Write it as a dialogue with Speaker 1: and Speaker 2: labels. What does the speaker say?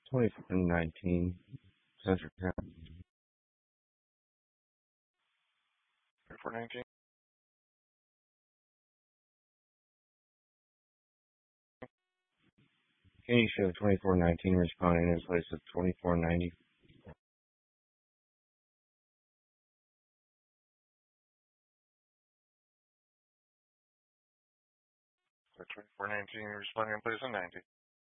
Speaker 1: 2419 Central County.
Speaker 2: 2419.
Speaker 1: Can you show 2419 responding in place of 2490?
Speaker 2: 2419 responding in place of 90.